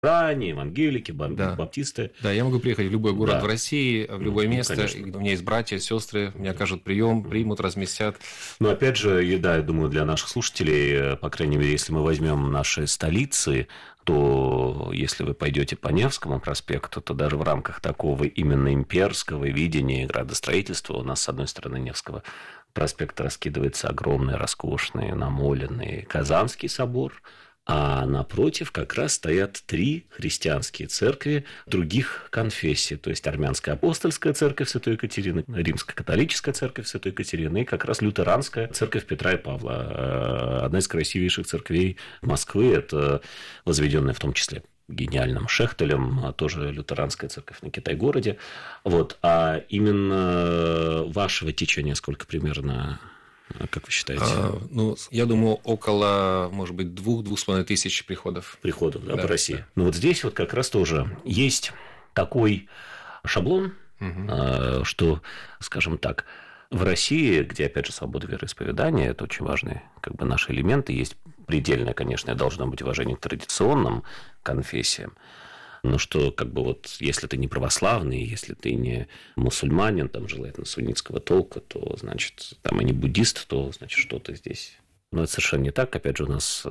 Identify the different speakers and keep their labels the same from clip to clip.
Speaker 1: ранее, евангелики,
Speaker 2: Да.
Speaker 1: баптисты.
Speaker 2: Да, я могу приехать в любой город
Speaker 1: Да.
Speaker 2: в России, в любое место,
Speaker 1: конечно.
Speaker 2: у меня есть братья, сестры, мне окажут прием, примут, разместят.
Speaker 1: Но опять же, и да, я думаю, для наших слушателей, по крайней мере, если мы возьмем наши столицы, то если вы пойдете по Невскому проспекту, то даже в рамках такого именно имперского видения градостроительства у нас, с одной стороны, Невского проспекта раскидывается огромный, роскошный, намоленный Казанский собор, а напротив как раз стоят 3 христианские церкви других конфессий, то есть армянская апостольская церковь Святой Екатерины, римско-католическая церковь Святой Екатерины и как раз лютеранская церковь Петра и Павла. Одна из красивейших церквей Москвы, это возведенная в том числе гениальным Шехтелем, тоже лютеранская церковь на Китай-городе. Вот. А именно вашего течения сколько примерно? Как вы считаете?
Speaker 2: Я думаю, около, может быть, 2-2,5 тысяч приходов.
Speaker 1: Приходов, да,
Speaker 2: Да,
Speaker 1: по России.
Speaker 2: да.
Speaker 1: Ну, вот здесь вот как раз тоже есть такой шаблон, что, скажем так, в России, где, опять же, свобода вероисповедания, это очень важные как бы наши элементы, есть предельное, конечно, должно быть уважение к традиционным конфессиям, но что, как бы вот, если ты не православный, если ты не мусульманин, там, желательно суннитского толка, то, значит, там, и не буддист, то, значит, что-то здесь. Но это совершенно не так. Опять же, у нас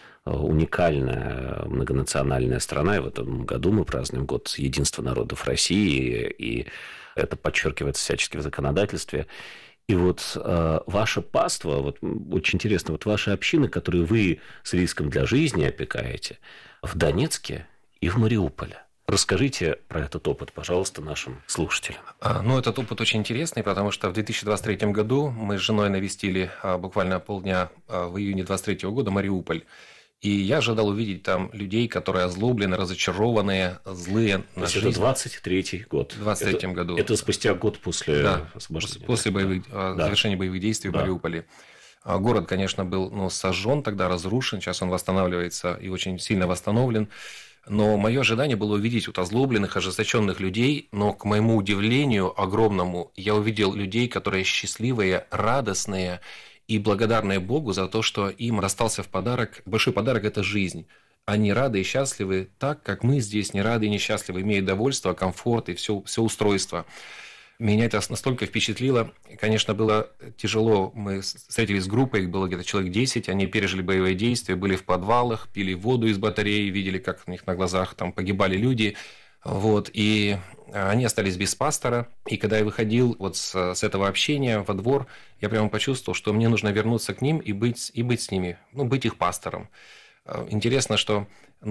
Speaker 1: уникальная многонациональная страна, и в этом году мы празднуем год единства народов России, и это подчеркивается всячески в законодательстве. И вот ваше паство, вот очень интересно, вот ваши общины, которые вы с риском для жизни опекаете, в Донецке и в Мариуполе. Расскажите про этот опыт, пожалуйста, нашим слушателям.
Speaker 2: Этот опыт очень интересный, потому что в 2023 году мы с женой навестили буквально полдня в июне 2023 года Мариуполь. И я ожидал увидеть там людей, которые озлоблены, разочарованные, злые на жизнь.
Speaker 1: Это 23-й год.
Speaker 2: В 23-м году.
Speaker 1: Это спустя год после освобождения.
Speaker 2: После завершения боевых действий в Мариуполе. Город, конечно, был сожжен, тогда разрушен, сейчас он восстанавливается и очень сильно восстановлен. Но мое ожидание было увидеть озлобленных, ожесточенных людей, но, к моему удивлению огромному, я увидел людей, которые счастливые, радостные и благодарные Богу за то, что им расстался в подарок, большой подарок – это жизнь. Они рады и счастливы так, как мы здесь не рады и несчастливы, имея довольство, комфорт и все устройство. Меня это настолько впечатлило. Конечно, было тяжело. Мы встретились с группой, их было где-то человек 10. Они пережили боевые действия, были в подвалах, пили воду из батареи, видели, как у них на глазах там погибали люди. Вот. И они остались без пастора. И когда я выходил вот с этого общения во двор, я прямо почувствовал, что мне нужно вернуться к ним и быть с ними, быть их пастором. Интересно, что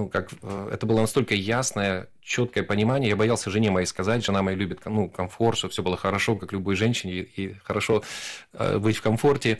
Speaker 2: это было настолько ясное, четкое понимание. Я боялся жене моей сказать. Жена моя любит комфорт, чтобы все было хорошо, как любой женщине, и хорошо быть в комфорте.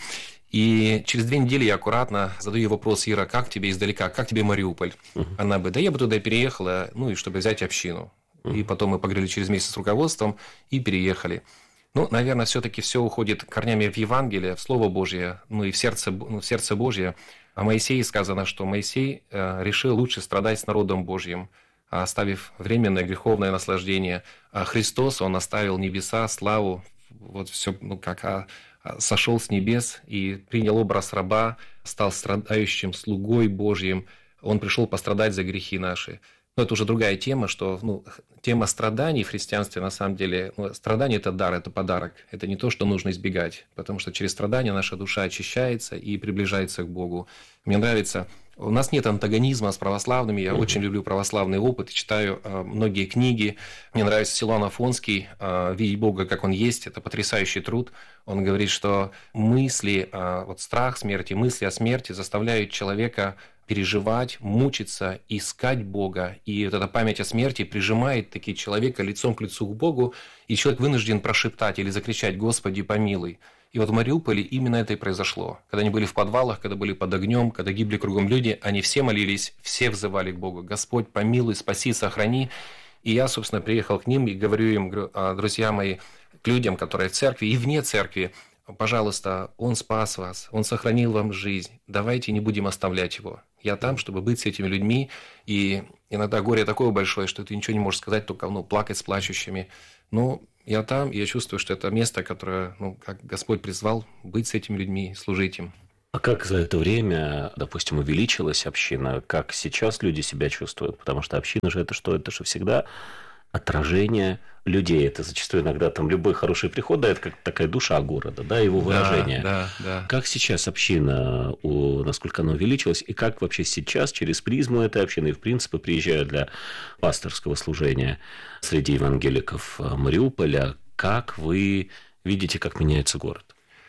Speaker 2: И через 2 недели я аккуратно задаю ей вопрос: Ира, как тебе издалека, как тебе Мариуполь? Она бы: да я бы туда переехала, и чтобы взять общину. И потом мы поговорили через месяц с руководством и переехали. Наверное, все-таки все уходит корнями в Евангелие, в Слово Божье, и в сердце Божье. О Моисее сказано, что Моисей решил лучше страдать с народом Божьим, оставив временное греховное наслаждение. А Христос, Он оставил небеса, славу, вот все, сошел с небес и принял образ раба, стал страдающим слугой Божьим. Он пришел пострадать за грехи наши. Но это уже другая тема, что тема страданий в христианстве, на самом деле, страдание – это дар, это подарок. Это не то, что нужно избегать, потому что через страдания наша душа очищается и приближается к Богу. Мне нравится, у нас нет антагонизма с православными, я очень люблю православный опыт, читаю многие книги. Мне нравится Силуан Афонский «Видеть Бога, как Он есть», это потрясающий труд. Он говорит, что мысли, страх смерти, мысли о смерти заставляют человека переживать, мучиться, искать Бога. И вот эта память о смерти прижимает таки человека лицом к лицу к Богу, и человек вынужден прошептать или закричать: «Господи, помилуй». И вот в Мариуполе именно это и произошло. Когда они были в подвалах, когда были под огнем, когда гибли кругом люди, они все молились, все взывали к Богу: «Господь, помилуй, спаси, сохрани». И я, собственно, приехал к ним и говорю им: друзья мои, к людям, которые в церкви и вне церкви: пожалуйста, Он спас вас, Он сохранил вам жизнь, давайте не будем оставлять Его. Я там, чтобы быть с этими людьми, и иногда горе такое большое, что ты ничего не можешь сказать, только плакать с плачущими. Но я там, и я чувствую, что это место, которое, как Господь призвал быть с этими людьми, служить им.
Speaker 1: А как за это время, допустим, увеличилась община? Как сейчас люди себя чувствуют? Потому что община же это что? Это же всегда отражение людей. Это зачастую иногда там любой хороший приход, да, это как такая душа города, да, его выражение.
Speaker 2: Да.
Speaker 1: Как сейчас община, насколько она увеличилась, и как вообще сейчас через призму этой общины, и в принципе приезжая для пасторского служения среди евангеликов Мариуполя, как вы видите, как меняется город?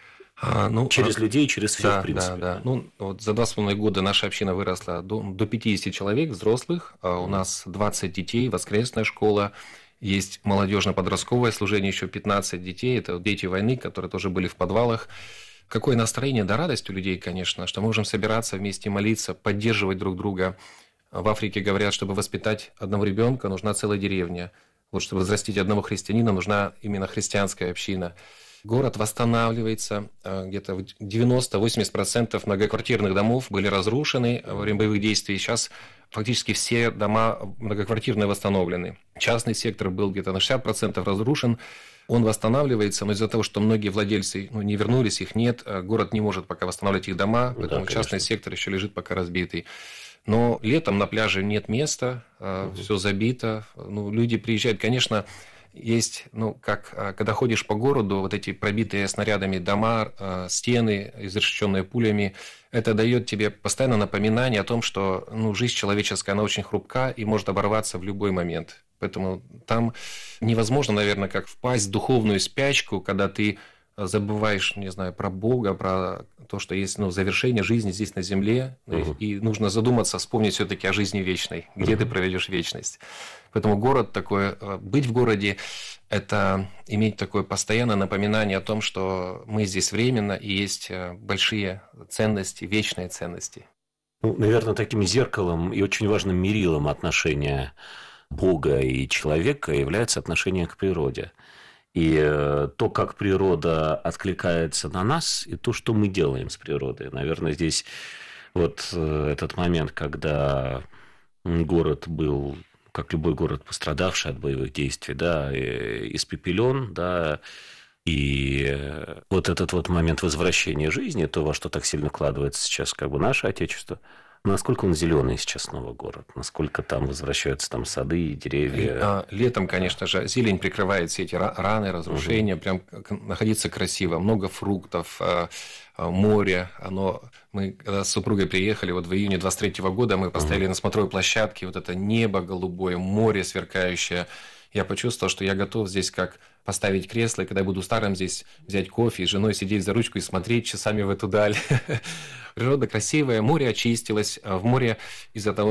Speaker 1: Через людей, через всех, в принципе.
Speaker 2: Да. Вот за 2,5 года наша община выросла до 50 человек взрослых. У нас 20 детей, воскресная школа. Есть молодежно-подростковое служение, еще 15 детей. Это дети войны, которые тоже были в подвалах. Какое настроение, да, радость у людей, конечно, что мы можем собираться вместе, молиться, поддерживать друг друга. В Африке говорят, чтобы воспитать одного ребенка, нужна целая деревня. Вот чтобы взрастить одного христианина, нужна именно христианская община. Город восстанавливается, где-то 90-80% многоквартирных домов были разрушены во время боевых действий. Сейчас фактически все дома многоквартирные восстановлены. Частный сектор был где-то на 60% разрушен. Он восстанавливается, но из-за того, что многие владельцы не вернулись, их нет, город не может пока восстанавливать их дома, поэтому частный сектор еще лежит пока разбитый. Но летом на пляже нет места, все забито, люди приезжают, конечно. Есть, когда ходишь по городу, вот эти пробитые снарядами дома, стены, изрешеченные пулями, это дает тебе постоянно напоминание о том, что жизнь человеческая, она очень хрупка и может оборваться в любой момент. Поэтому там невозможно, наверное, как впасть в духовную спячку, когда ты забываешь, не знаю, про Бога, про то, что есть завершение жизни здесь на земле, и нужно задуматься, вспомнить все-таки о жизни вечной, где ты проведешь вечность. Поэтому город такой, быть в городе, это иметь такое постоянное напоминание о том, что мы здесь временно, и есть большие ценности, вечные ценности.
Speaker 1: Наверное, таким зеркалом и очень важным мерилом отношения Бога и человека является отношение к природе. И то, как природа откликается на нас, и то, что мы делаем с природой. Наверное, здесь вот этот момент, когда город был, как любой город, пострадавший от боевых действий, да, испепелен, да, и вот этот вот момент возвращения жизни, то, во что так сильно вкладывается сейчас как бы наше Отечество, насколько он зеленый сейчас снова город? Насколько там возвращаются там сады и деревья?
Speaker 2: Летом, конечно же, зелень прикрывает все эти раны, разрушения. Прям находиться красиво. Много фруктов, море. Мы когда с супругой приехали, вот в июне 23 года мы постояли на смотровой площадке. Вот это небо голубое, море сверкающее. Я почувствовал, что я готов здесь как поставить кресло, и когда я буду старым здесь взять кофе и с женой сидеть за ручку и смотреть часами в эту даль. Природа красивая, море очистилось. В море из-за того,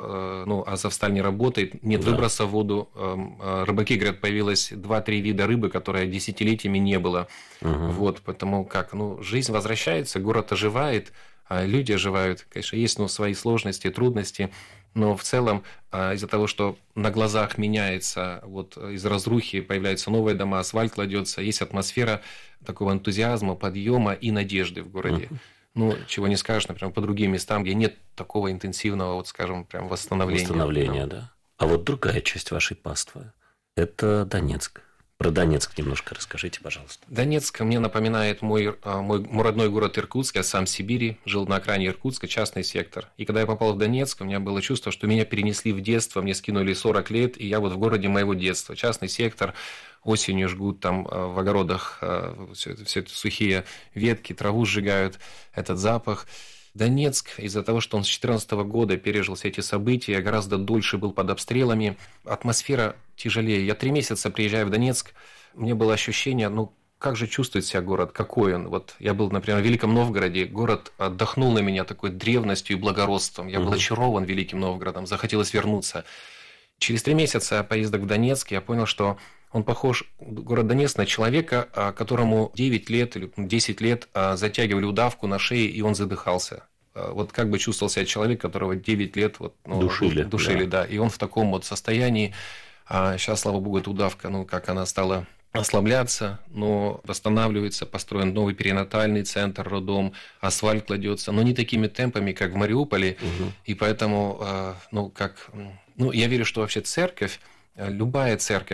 Speaker 2: что Азовсталь не работает, нет выброса в воду. Рыбаки говорят, появилось 2-3 вида рыбы, которые десятилетиями не было. Вот, потому жизнь возвращается, город оживает, люди оживают. Конечно, есть свои сложности, трудности. Но в целом из-за того, что на глазах меняется, вот из разрухи появляются новые дома, асфальт кладется, есть атмосфера такого энтузиазма, подъема и надежды в городе. Чего не скажешь, например, по другим местам, где нет такого интенсивного, прям восстановления.
Speaker 1: Восстановления, да. А вот другая часть вашей паствы – это Донецк. Про Донецк немножко расскажите, пожалуйста.
Speaker 2: Донецк мне напоминает мой родной город Иркутск. Я сам в Сибири, жил на окраине Иркутска, частный сектор. И когда я попал в Донецк, у меня было чувство, что меня перенесли в детство, мне скинули 40 лет, и я вот в городе моего детства. Частный сектор, осенью жгут там в огородах все это сухие ветки, траву сжигают, этот запах. Донецк, из-за того, что он с 2014 года пережил все эти события, гораздо дольше был под обстрелами, атмосфера тяжелее. Я 3 месяца приезжаю в Донецк, мне было ощущение, как же чувствует себя город, какой он. Вот я был, например, в Великом Новгороде, город отдохнул на меня такой древностью и благородством. Я был очарован Великим Новгородом, захотелось вернуться. Через 3 месяца поездок в Донецк я понял, что он похож, город Донецк, на человека, которому 9 лет или 10 лет затягивали удавку на шее, и он задыхался. Вот как бы чувствовал себя человек, которого 9 лет душили, да. И он в таком вот состоянии. Сейчас, слава богу, эта удавка, как она стала ослабляться, но восстанавливается, построен новый перинатальный центр, роддом, асфальт кладется, но не такими темпами, как в Мариуполе. И поэтому, я верю, что вообще церковь, любая церковь,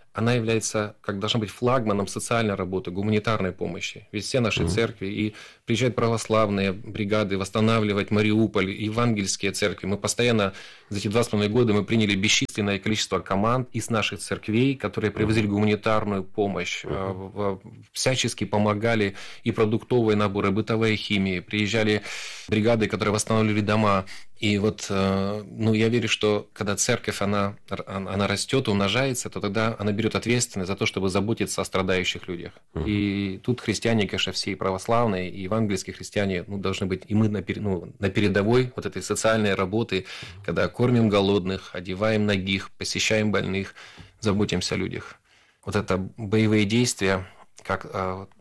Speaker 2: она является, как должна быть, флагманом социальной работы, гуманитарной помощи. Ведь все наши церкви, и приезжают православные бригады восстанавливать Мариуполь, евангельские церкви. Мы постоянно за эти 2,5 года мы приняли бесчисленное количество команд из наших церквей, которые привозили гуманитарную помощь, всячески помогали и продуктовые наборы, бытовая химия. Приезжали бригады, которые восстанавливали дома. И вот, я верю, что когда церковь, она растет, умножается, то тогда она берет ответственность за то, чтобы заботиться о страдающих людях. И тут христиане, конечно, все и православные, и евангельские христиане, должны быть, и мы на передовой вот этой социальной работы, когда кормим голодных, одеваем нагих, посещаем больных, заботимся о людях. Вот это боевые действия, как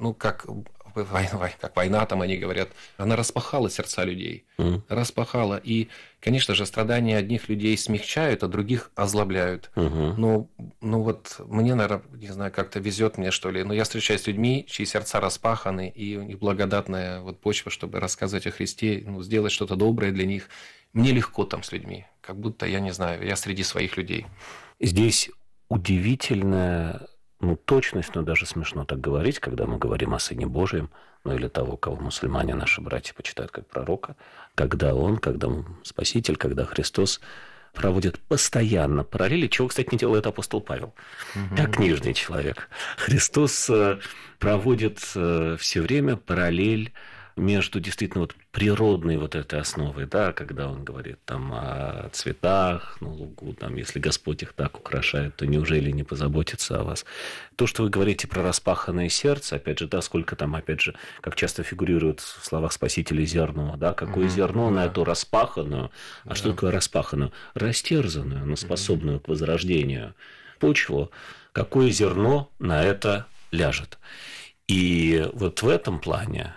Speaker 2: война, там они говорят, она распахала сердца людей, распахала. И, конечно же, страдания одних людей смягчают, а других озлобляют. Но вот мне, наверное, не знаю, как-то везет мне, что ли, но я встречаюсь с людьми, чьи сердца распаханы, и у них благодатная вот почва, чтобы рассказывать о Христе, сделать что-то доброе для них. Мне легко там с людьми, как будто, я не знаю, я среди своих людей.
Speaker 1: Здесь удивительная точность, но даже смешно так говорить, когда мы говорим о Сыне Божьем, или того, кого мусульмане, наши братья, почитают как пророка, когда Спаситель, когда Христос проводит постоянно параллели, чего, кстати, не делает апостол Павел, как книжный человек. Христос проводит все время параллель между действительно природной этой основой, когда он говорит о цветах на лугу, если Господь их так украшает, то неужели не позаботится о вас? То, что вы говорите про распаханное сердце, опять же, сколько опять же, как часто фигурирует в словах Спасителя зерно, какое зерно на эту распаханную, что такое распаханную? Растерзанную, но способную к возрождению почву, какое зерно на это ляжет. И вот в этом плане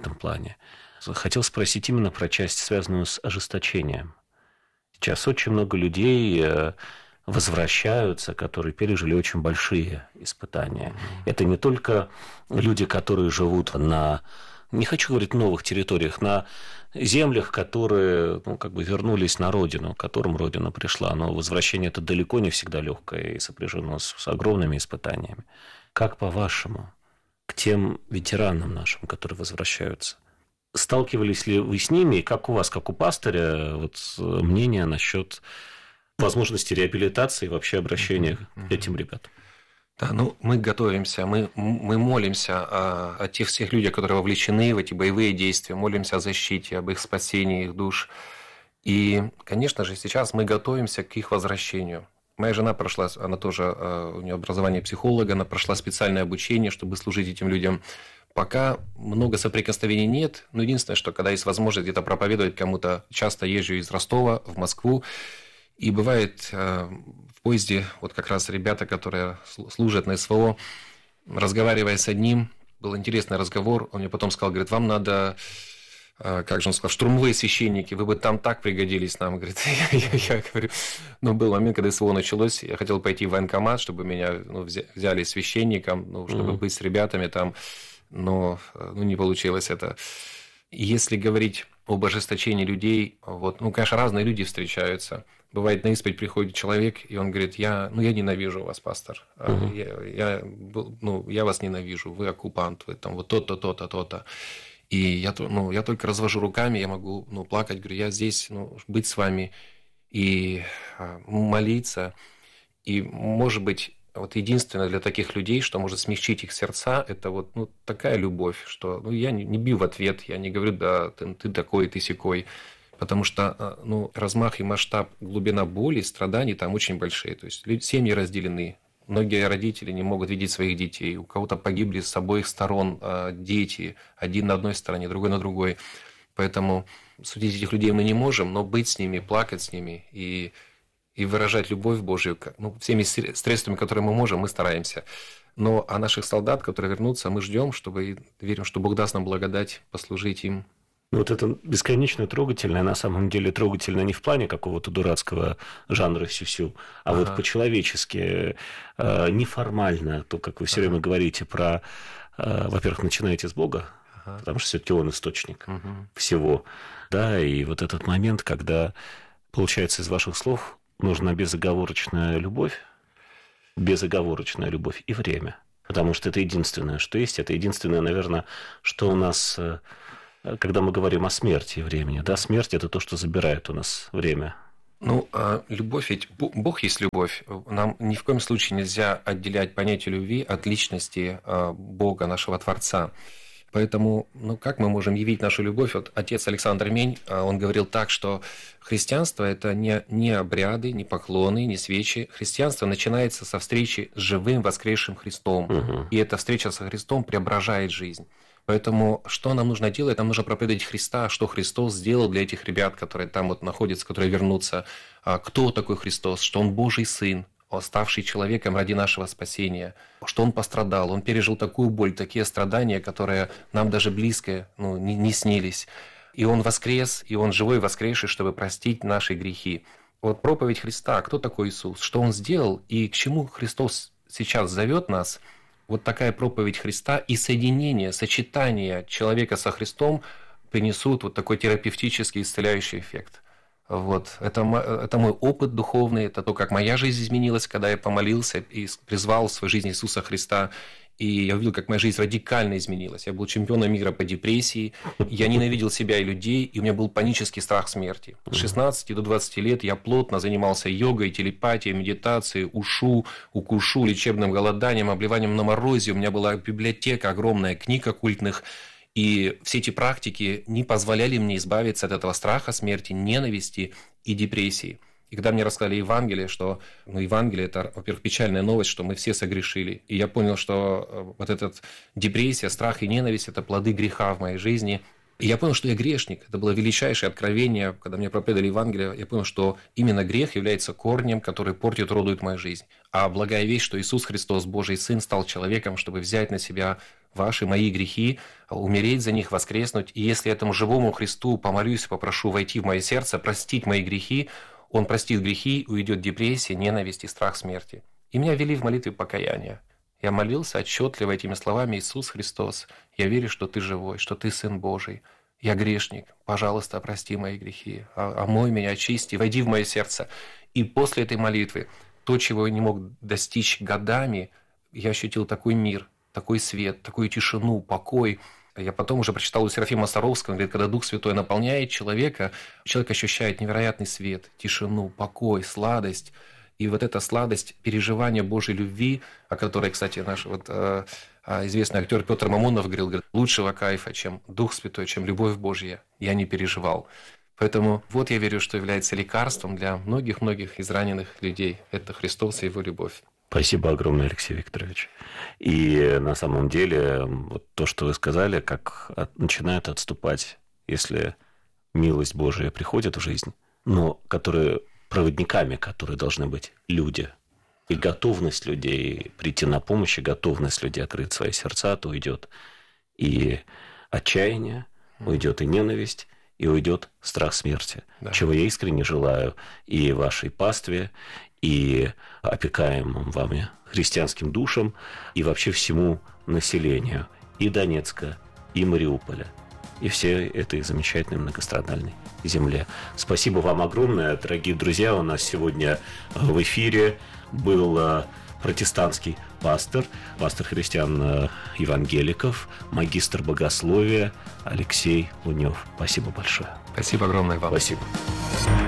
Speaker 1: хотел спросить именно про часть, связанную с ожесточением. Сейчас очень много людей возвращаются, которые пережили очень большие испытания. Это не только люди, которые живут не хочу говорить новых территориях, на землях, которые вернулись на родину, к которым родина пришла. Но возвращение это далеко не всегда легкое и сопряжено с огромными испытаниями. Как по-вашему, к тем ветеранам нашим, которые возвращаются, сталкивались ли вы с ними, и как у вас, как у пастыря, мнение насчет возможности реабилитации и вообще обращения к этим ребятам?
Speaker 2: Да, мы готовимся, мы молимся о тех всех людях, которые вовлечены в эти боевые действия, молимся о защите, об их спасении, их душ. И, конечно же, сейчас мы готовимся к их возвращению. Моя жена прошла, она тоже, у нее образование психолога, она прошла специальное обучение, чтобы служить этим людям. Пока много соприкосновений нет, но единственное, что когда есть возможность где-то проповедовать кому-то, часто езжу из Ростова в Москву, и бывает в поезде, как раз ребята, которые служат на СВО, разговаривая с одним, был интересный разговор, он мне потом сказал, говорит, вам надо... Как же он сказал, штурмовые священники, вы бы там так пригодились нам, говорит. Я говорю, был момент, когда СВО началось, я хотел пойти в военкомат, чтобы меня взяли священником, чтобы быть с ребятами там, но не получилось это. Если говорить об ожесточении людей, конечно, разные люди встречаются. Бывает, на исповедь приходит человек, и он говорит, я ненавижу вас, пастор, я вас ненавижу, вы оккупант, вы там то-то, то-то, то-то. И я только развожу руками, я могу плакать, говорю, я здесь, быть с вами и молиться. И, может быть, единственное для таких людей, что может смягчить их сердца, это такая любовь, что я не бью в ответ, я не говорю, да, ты такой, ты сякой. Потому что размах и масштаб, глубина боли, страданий там очень большие. То есть семьи разделены. Многие родители не могут видеть своих детей. У кого-то погибли с обоих сторон дети. Один на одной стороне, другой на другой. Поэтому судить этих людей мы не можем, но быть с ними, плакать с ними и выражать любовь Божию всеми средствами, которые мы можем, мы стараемся. Но о наших солдат, которые вернутся, мы ждем, верим, что Бог даст нам благодать послужить им.
Speaker 1: Это бесконечно трогательное, на самом деле трогательно не в плане какого-то дурацкого жанра сюсю, а по-человечески, неформально, то, как вы все время говорите про, во-первых, начинаете с Бога, потому что все-таки Он источник всего, и этот момент, когда, получается, из ваших слов нужна безоговорочная любовь. безоговорочная любовь и время. Потому что это единственное, что есть. Это единственное, наверное, что у нас, когда мы говорим о смерти и времени. Да, смерть – это то, что забирает у нас время.
Speaker 2: Ну, любовь, ведь Бог есть любовь. Нам ни в коем случае нельзя отделять понятие любви от личности Бога, нашего Творца. Поэтому, как мы можем явить нашу любовь? Вот отец Александр Мень, он говорил так, что христианство – это не обряды, не поклоны, не свечи. Христианство начинается со встречи с живым воскресшим Христом. Угу. И эта встреча со Христом преображает жизнь. Поэтому что нам нужно делать? Нам нужно проповедовать Христа, что Христос сделал для этих ребят, которые там вот находятся, которые вернутся. Кто такой Христос? Что Он Божий Сын, ставший человеком ради нашего спасения, что Он пострадал, Он пережил такую боль, такие страдания, которые нам даже близко не снились. И Он воскрес, и Он живой воскресший, чтобы простить наши грехи. Вот проповедь Христа, кто такой Иисус, что Он сделал и к чему Христос сейчас зовет нас, вот такая проповедь Христа и соединение, сочетание человека со Христом принесут вот такой терапевтический исцеляющий эффект. Вот. Это мой опыт духовный, это то, как моя жизнь изменилась, когда я помолился и призвал в свою жизнь Иисуса Христа. И я увидел, как моя жизнь радикально изменилась. Я был чемпионом мира по депрессии, я ненавидел себя и людей, и у меня был панический страх смерти. С 16 до 20 лет я плотно занимался йогой, телепатией, медитацией, укушу, лечебным голоданием, обливанием на морозе. У меня была библиотека огромная книг оккультных. И все эти практики не позволяли мне избавиться от этого страха смерти, ненависти и депрессии. И когда мне рассказали Евангелие, что Евангелие – это, во-первых, печальная новость, что мы все согрешили. И я понял, что вот эта депрессия, страх и ненависть – это плоды греха в моей жизни. И я понял, что я грешник. Это было величайшее откровение. Когда мне проповедовали Евангелие, я понял, что именно грех является корнем, который портит, уродует мою жизнь. А благая весть, что Иисус Христос, Божий Сын, стал человеком, чтобы взять на себя ваши, мои грехи, умереть за них, воскреснуть. И если этому живому Христу помолюсь, попрошу войти в мое сердце, простить мои грехи, Он простит грехи, уйдет депрессия, ненависть и страх смерти. И меня вели в молитве покаяния. Я молился отчетливо этими словами: Иисус Христос, я верю, что Ты живой, что Ты Сын Божий. Я грешник, пожалуйста, прости мои грехи, омой меня, очисти, войди в мое сердце. И после этой молитвы, то, чего я не мог достичь годами, я ощутил такой мир, такой свет, такую тишину, покой. Я потом уже прочитал у Серафима Саровского, он говорит, когда Дух Святой наполняет человека, человек ощущает невероятный свет, тишину, покой, сладость. И вот эта сладость переживания Божьей любви, о которой, кстати, наш известный актер Петр Мамонов говорил, лучшего кайфа, чем Дух Святой, чем любовь Божья, я не переживал. Поэтому вот я верю, что является лекарством для многих-многих израненных людей. Это Христос и Его любовь.
Speaker 1: Спасибо огромное, Алексей Викторович. И на самом деле, вот то, что вы сказали, как начинает отступать, если милость Божия приходит в жизнь, но проводниками, которые должны быть люди, и готовность людей прийти на помощь, и готовность людей открыть свои сердца, то уйдет и отчаяние, уйдет и ненависть, и уйдет страх смерти, да. Чего я искренне желаю и вашей пастве, и опекаемым вами христианским душам, и вообще всему населению и Донецка, и Мариуполя, и всей этой замечательной многострадальной земле. Спасибо вам огромное, дорогие друзья. У нас сегодня в эфире был протестантский пастор христиан-евангеликов, магистр богословия Алексей Лунев. Спасибо большое.
Speaker 2: Спасибо огромное вам.
Speaker 1: Спасибо.